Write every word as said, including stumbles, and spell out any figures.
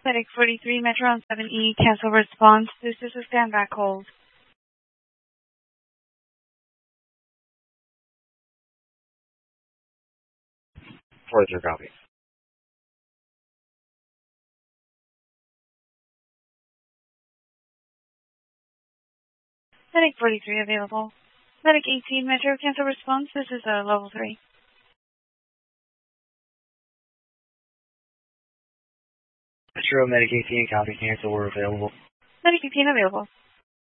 Medic forty-three, Metro on seven E, cancel response. This is a standby hold. forty-three copy. Medic forty-three available. Medic eighteen, Metro, cancel response. This is a level three. Metro, Medic eighteen, copy, cancel, we're available. Medic eighteen available.